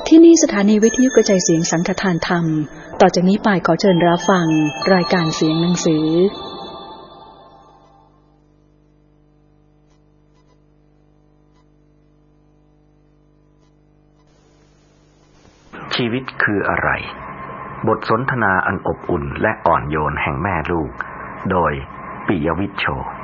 ที่นี่สถานีวิทยุกระจายเสียงสังฆทานธรรมต่อจากนี้ไปขอเชิญรับฟังรายการเสียงหนังสือชีวิตคืออะไรบทสนทนาอันอบอุ่นและอ่อนโยนแห่งแม่ลูกโดยปิยวิทย์โช